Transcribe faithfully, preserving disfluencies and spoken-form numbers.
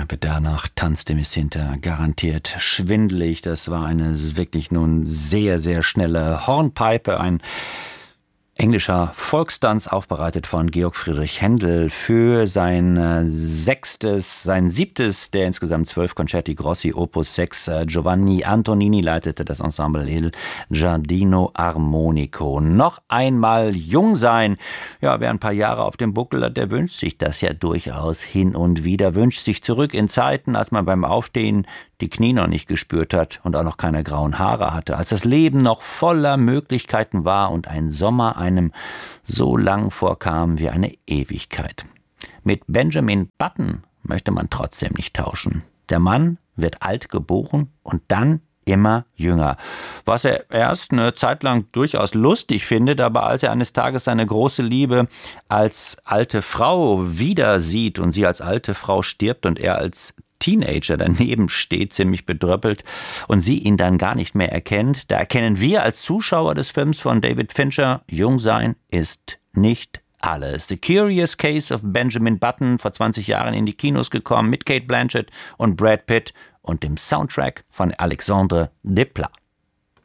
Aber danach tanzte Miss Hinter garantiert schwindelig. Das war eine wirklich nun sehr, sehr schnelle Hornpipe, ein englischer Volkstanz, aufbereitet von Georg Friedrich Händel für sein sechstes, sein siebtes der insgesamt zwölf Concerti Grossi Opus sechs. Giovanni Antonini leitete das Ensemble Il Giardino Armonico. Noch einmal jung sein. Ja, wer ein paar Jahre auf dem Buckel hat, der wünscht sich das ja durchaus hin und wieder. Wünscht sich zurück in Zeiten, als man beim Aufstehen die Knie noch nicht gespürt hat und auch noch keine grauen Haare hatte, als das Leben noch voller Möglichkeiten war und ein Sommer einem so lang vorkam wie eine Ewigkeit. Mit Benjamin Button möchte man trotzdem nicht tauschen. Der Mann wird alt geboren und dann immer jünger. Was er erst eine Zeit lang durchaus lustig findet, aber als er eines Tages seine große Liebe als alte Frau wieder sieht und sie als alte Frau stirbt und er als Teenager daneben steht, ziemlich bedröppelt, und sie ihn dann gar nicht mehr erkennt, da erkennen wir als Zuschauer des Films von David Fincher, jung sein ist nicht alles. The Curious Case of Benjamin Button, vor zwanzig Jahren in die Kinos gekommen, mit Cate Blanchett und Brad Pitt und dem Soundtrack von Alexandre Desplat.